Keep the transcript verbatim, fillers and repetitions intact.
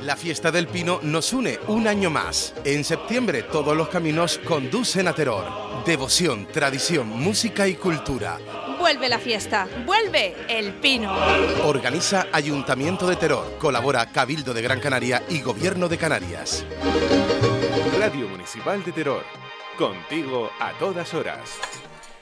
La Fiesta del Pino nos une un año más. En septiembre todos los caminos conducen a Teror. Devoción, tradición, música y cultura. Vuelve la fiesta, vuelve el Pino. Organiza Ayuntamiento de Teror, colabora Cabildo de Gran Canaria y Gobierno de Canarias. Radio Municipal de Teror, contigo a todas horas.